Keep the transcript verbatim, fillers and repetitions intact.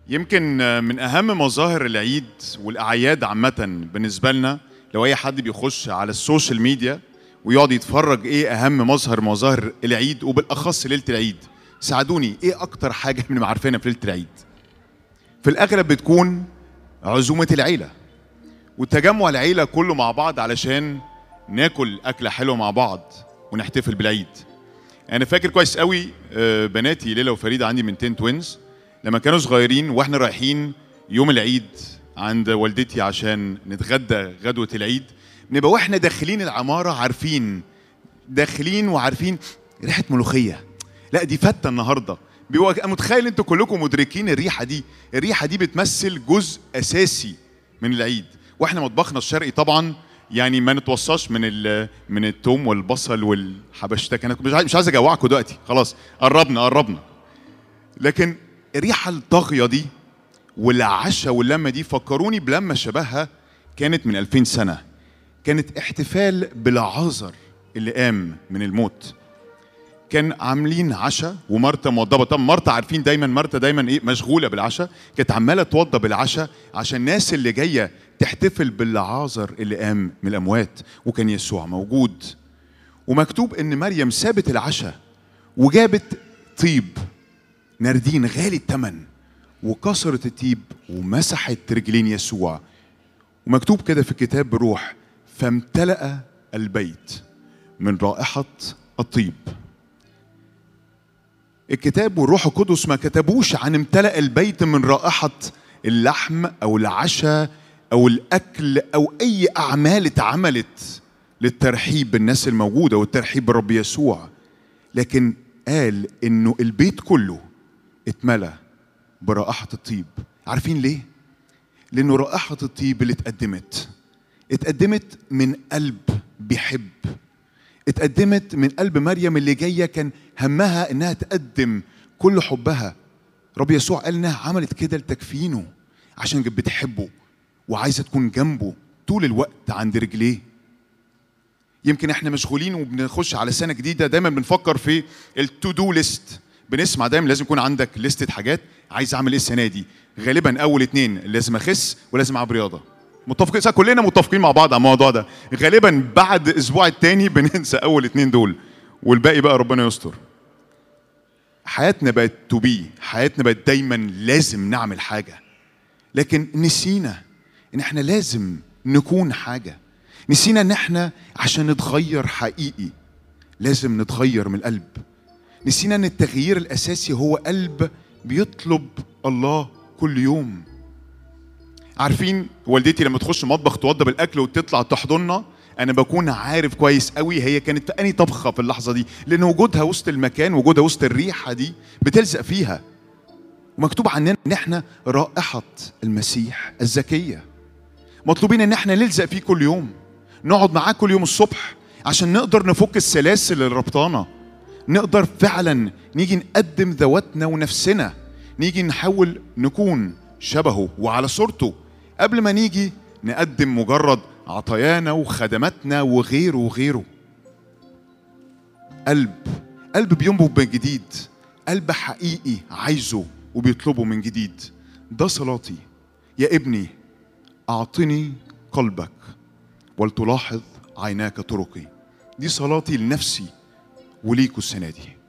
يمكن من أهم مظاهر العيد والأعياد عامة بالنسبة لنا لو أي حد بيخش على السوشيال ميديا ويقعد يتفرج إيه أهم مظهر مظاهر العيد وبالأخص ليلة العيد. ساعدوني، إيه أكتر حاجة من عارفينها في ليلة العيد؟ في الأغلب بتكون عزومة العيلة والتجمع العيلة كله مع بعض علشان ناكل أكلة حلوة مع بعض ونحتفل بالعيد. أنا فاكر كويس قوي بناتي ليلى وفريدة، عندي منتين توينز، لما كانوا صغيرين واحنا رايحين يوم العيد عند والدتي عشان نتغدى غدوة العيد، نبقى واحنا داخلين العمارة عارفين داخلين وعارفين ريحة ملوخية، لا دي فتة النهارده. بيبقى متخيل انتوا كلكم مدركين الريحة دي، الريحة دي بتمثل جزء أساسي من العيد. واحنا مطبخنا الشرقي طبعا يعني ما نتوصاش من من الثوم والبصل والحبشتك. انا مش مش عايز اجوعكم دلوقتي، خلاص قربنا قربنا. لكن الريحه الطاغيه دي والعشاء واللمه دي فكروني بلمه شبهها كانت من ألفين سنه، كانت احتفال بالعازر اللي قام من الموت. كان عاملين عشاء ومرتا موضبه. طب مرتا عارفين دايما مرتا دايما ايه مشغوله بالعشاء، كانت عماله توضب العشاء عشان الناس اللي جايه تحتفل بالعازر اللي قام من الاموات، وكان يسوع موجود. ومكتوب ان مريم سابت العشاء وجابت طيب ناردين غالي الثمن وكسرت الطيب ومسحت رجلين يسوع. ومكتوب كده في الكتاب بروح فامتلأ البيت من رائحة الطيب. الكتاب والروح القدس ما كتبوش عن امتلأ البيت من رائحة اللحم أو العشاء أو الأكل أو أي أعمال اتعملت للترحيب بالناس الموجودة والترحيب بالرب يسوع، لكن قال إنه البيت كله اتملأ برائحة الطيب. عارفين ليه؟ لأنه رائحة الطيب اللي اتقدمت اتقدمت من قلب بيحب، اتقدمت من قلب مريم اللي جاية كان همها إنها تقدم كل حبها. رب يسوع قال إنها عملت كده لتكفينه عشان بتحبه وعايزة تكون جنبه طول الوقت عند رجليه. يمكن احنا مشغولين وبنخش على سنة جديدة دايما بنفكر في التو دو ليست، بنسمع دايما لازم يكون عندك لستة حاجات عايز اعمل ايه السنة دي. غالبا اول اتنين لازم اخس ولازم العب رياضة، متفقين كلنا متفقين مع بعض على الموضوع ده. غالبا بعد اسبوع التاني بننسى اول اتنين دول والباقي بقى ربنا يستر. حياتنا بقت تو بي، حياتنا بقت دايما لازم نعمل حاجة، لكن نسينا ان احنا لازم نكون حاجة. نسينا ان احنا عشان نتغير حقيقي لازم نتغير من القلب. نسينا ان التغيير الاساسي هو قلب بيطلب الله كل يوم. عارفين والدتي لما تخش مطبخ توضب الاكل وتطلع تحضننا، انا بكون عارف كويس قوي هي كانت في انهي طبخه في اللحظه دي، لان وجودها وسط المكان وجودها وسط الريحه دي بتلزق فيها. ومكتوب عننا ان احنا رائحه المسيح الزكيه، مطلوبين ان احنا نلزق فيه كل يوم، نقعد معاه كل يوم الصبح عشان نقدر نفك السلاسل اللي ربطانا، نقدر فعلا نيجي نقدم ذواتنا ونفسنا، نيجي نحاول نكون شبهه وعلى صورته قبل ما نيجي نقدم مجرد عطايانا وخدماتنا وغيره وغيره. قلب قلب بينبض من جديد، قلب حقيقي عايزه وبيطلبه من جديد. ده صلاتي يا ابني، أعطني قلبك ولتلاحظ عيناك طرقي. دي صلاتي لنفسي وليكوا السنة دي.